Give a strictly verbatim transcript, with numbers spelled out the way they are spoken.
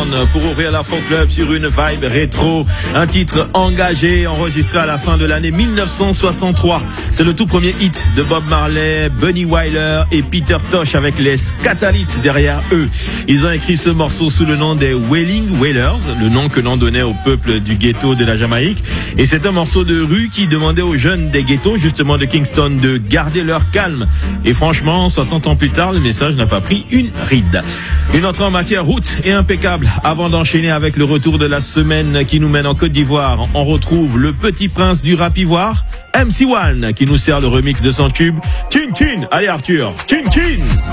Horn pour ouvrir la Folk Club sur une vibe rétro. Un titre engagé, enregistré à la fin de l'année mille neuf cent soixante-trois. C'est le tout premier hit de Bob Marley, Bunny Wailer et Peter Tosh avec les Skatalites derrière eux. Ils ont écrit ce morceau sous le nom des Wailing Wailers, le nom que l'on donnait au peuple du ghetto de la Jamaïque. Et c'est un morceau de rue qui demandait aux jeunes des ghettos, justement de Kingston, de garder leur calme. Et franchement, soixante ans plus tard, le message n'a pas pris une ride. Une entrée en matière route et impeccable. Avant d'enchaîner avec le retour de la semaine qui nous mène en Côte d'Ivoire, on retrouve le petit prince du rap ivoire, M C One, qui nous sert le remix de son tube Chin Chin. Allez Arthur, Chin Chin.